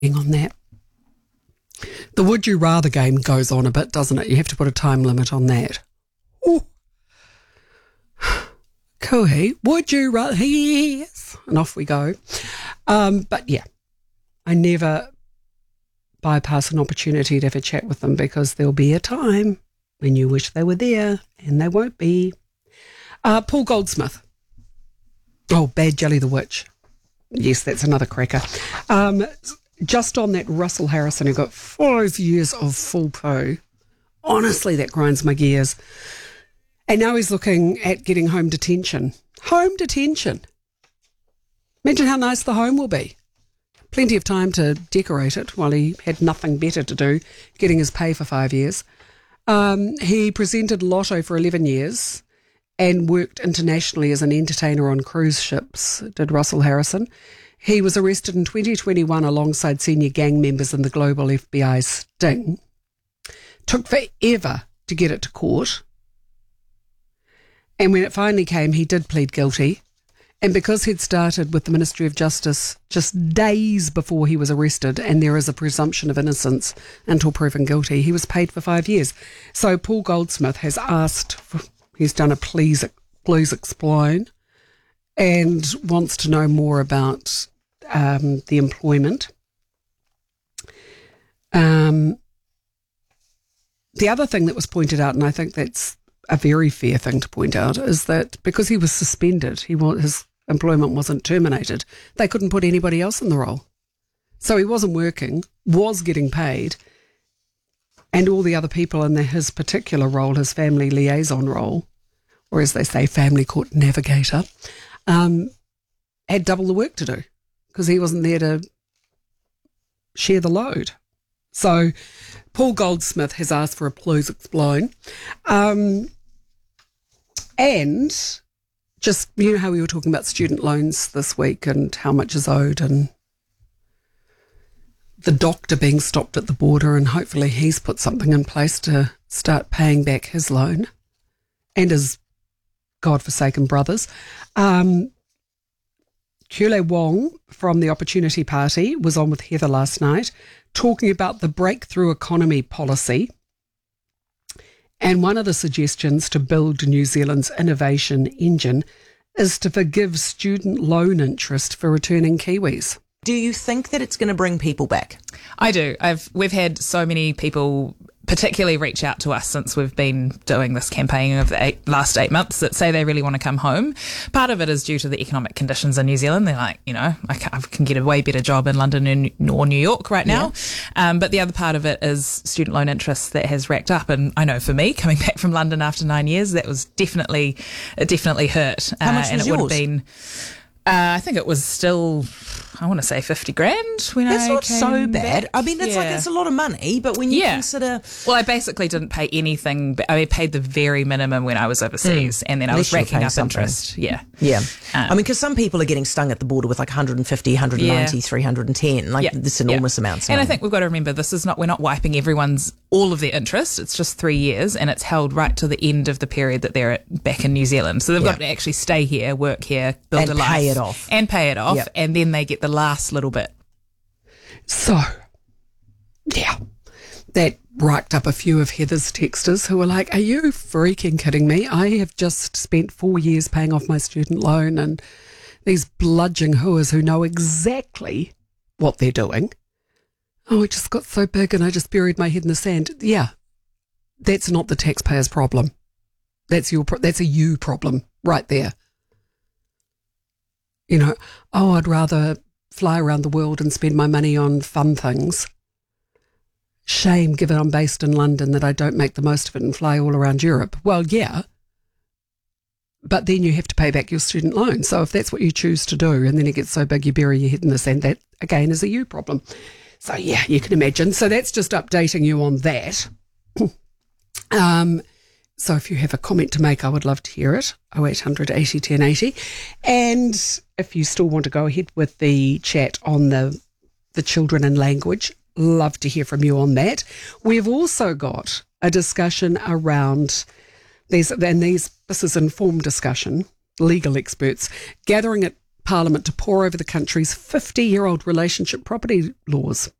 on that. The Would You Rather game goes on a bit, doesn't it? You have to put a time limit on that. Ooh. Cool. Would you rather? Yes. And off we go. But yeah, I never bypass an opportunity to have a chat with them because there'll be a time when you wish they were there and they won't be. Paul Goldsmith. Oh, Bad Jelly the Witch. Yes, that's another cracker. Just on that Russell Harrison, who got 5 years of full poo. Honestly, that grinds my gears. And now he's looking at getting home detention. Home detention. Imagine how nice the home will be. Plenty of time to decorate it while he had nothing better to do, getting his pay for 5 years. He presented Lotto for 11 years and worked internationally as an entertainer on cruise ships, did Russell Harrison. He was arrested in 2021 alongside senior gang members in the global FBI sting. Took forever to get it to court. And when it finally came, he did plead guilty. And because he'd started with the Ministry of Justice just days before he was arrested, and there is a presumption of innocence until proven guilty, he was paid for 5 years. So Paul Goldsmith has asked, he's done a please explain, and wants to know more about the employment. The other thing that was pointed out, and I think that's a very fair thing to point out, is that because he was suspended, his employment wasn't terminated, they couldn't put anybody else in the role. So he wasn't working, was getting paid, and all the other people in his particular role, his family liaison role, or as they say, family court navigator, had double the work to do because he wasn't there to share the load. So Paul Goldsmith has asked for a please explain. And just, you know how we were talking about student loans this week and how much is owed and the doctor being stopped at the border, and hopefully he's put something in place to start paying back his loan and his godforsaken brothers. Kule Wong from the Opportunity Party was on with Heather last night talking about the breakthrough economy policy. And one of the suggestions to build New Zealand's innovation engine is to forgive student loan interest for returning Kiwis. Do you think that it's going to bring people back? I do. We've had so many people particularly reach out to us since we've been doing this campaign of the last 8 months that say they really want to come home. Part of it is due to the economic conditions in New Zealand. They're like, I can get a way better job in London or New York right now. Yeah. But the other part of it is student loan interest that has racked up. And I know for me, coming back from London after 9 years, it definitely hurt. How much was yours? Would have been, I think it was still, I want to say 50 grand when That's I not came so bad. back. I mean, it's a lot of money, but when you consider... Well, I basically didn't pay anything. I paid the very minimum when I was overseas, and then I was racking up interest. Yeah. Yeah. I mean, because some people are getting stung at the border with like 150, 190, 310, this enormous amounts. And I think we've got to remember we're not wiping all of their interest. It's just 3 years, and it's held right to the end of the period that they're back in New Zealand. So they've got to actually stay here, work here, build a life. And pay it off. Yep. And then they get the last little bit. So, that racked up a few of Heather's texters who were like, are you freaking kidding me? I have just spent 4 years paying off my student loan, and these bludgeon hooers who know exactly what they're doing. Oh, it just got so big and I just buried my head in the sand. Yeah, that's not the taxpayer's problem. That's a you problem right there. I'd rather fly around the world and spend my money on fun things. Shame, given I'm based in London, that I don't make the most of it and fly all around Europe. Well, yeah, but then you have to pay back your student loan. So if that's what you choose to do, and then it gets so big you bury your head in the sand, that, again, is a you problem. So, yeah, you can imagine. So that's just updating you on that. So if you have a comment to make, I would love to hear it. 0800 80 10 80. And if you still want to go ahead with the chat on the children and language, love to hear from you on that. We've also got a discussion around this is informed discussion, legal experts gathering at Parliament to pore over the country's 50-year-old relationship property laws.